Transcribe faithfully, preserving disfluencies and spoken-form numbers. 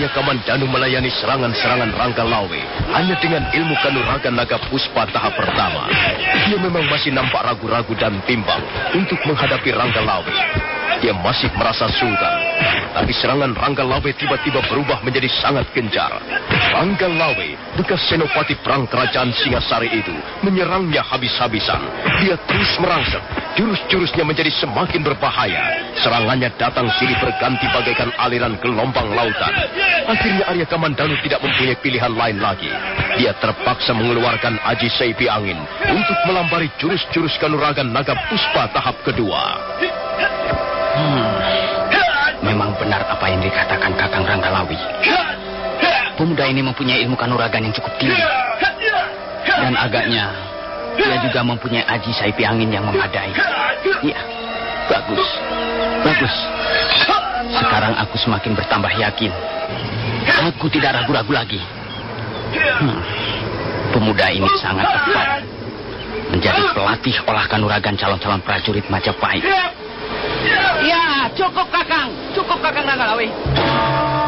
Arya Kamandanu melayani serangan-serangan Ranggalawe hanya dengan ilmu kanuragan naga puspa tahap pertama. Dia memang masih nampak ragu-ragu dan bimbang untuk menghadapi Ranggalawe. Dia masih merasa sungkan. Tapi serangan Ranggalawe tiba-tiba berubah menjadi sangat gencar. Ranggalawe, bekas senopati perang kerajaan Singasari itu, menyerangnya habis-habisan. Dia terus merangsek. Jurus-jurusnya menjadi semakin berbahaya. Serangannya datang silih berganti bagaikan aliran gelombang lautan. Akhirnya Arya Kamandanu tidak mempunyai pilihan lain lagi. Dia terpaksa mengeluarkan Aji Seipi Angin untuk melambari jurus-jurus kanuragan naga puspa tahap kedua. Hmm, memang benar apa yang dikatakan Kakang Ranggalawi. Pemuda ini mempunyai ilmu kanuragan yang cukup tinggi. Dan agaknya dia juga mempunyai Aji Saipi Angin yang memadai. Iya, bagus, bagus. Sekarang aku semakin bertambah yakin. Aku tidak ragu-ragu lagi. Hmm, pemuda ini sangat tepat menjadi pelatih olah kanuragan calon-calon prajurit Majapahit. Ya, cukup Kakang. Cukup Kakang Ranggalawe.